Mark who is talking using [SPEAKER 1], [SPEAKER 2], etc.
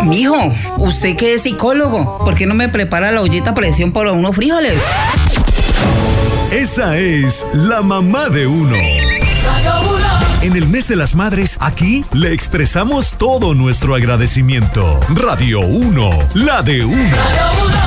[SPEAKER 1] Mijo, usted que es psicólogo, ¿por qué no me prepara la ollita a presión para unos frijoles?
[SPEAKER 2] Esa es la mamá de uno. En el mes de las madres, aquí le expresamos todo nuestro agradecimiento. Radio 1, la de uno.